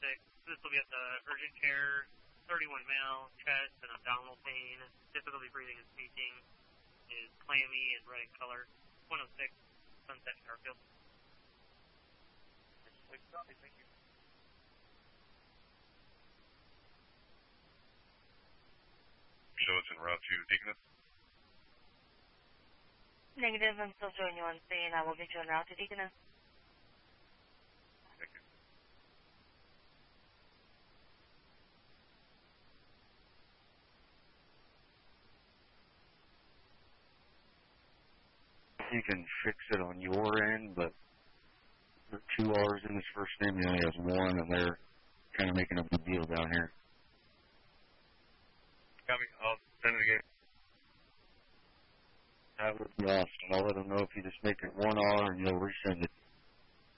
This will be at the urgent care. 31 male, chest and abdominal pain. Difficulty breathing and speaking. Is clammy and red in color. 106, Sunset Garfield. Thank you. Show it's en route to Deaconess. Negative, I'm still showing you on scene. I will get you en route to Deaconess. Thank you. You can fix it on your end, but there are 2 R's in his first name. He only has 1, and they're kind of making a big deal down here. Copy. I'll send it again. That would be awesome. I'll let him know if you just make it 1 R and you'll resend it.